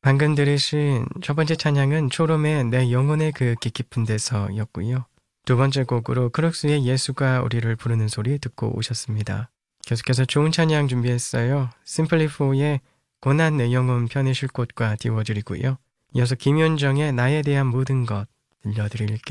방금 들으신 첫 번째 찬양은 초롬의 내 영혼의 그 깊은 데서였고요. 두 번째 곡으로 크룩스의 예수가 우리를 부르는 소리 듣고 오셨습니다. 계속해서 좋은 찬양 준비했어요. 심플리4의 고난 내 영혼 편히 쉴 곳과 띄워드리고요. 이어서 김윤정의 나에 대한 모든 것 들려드릴게요.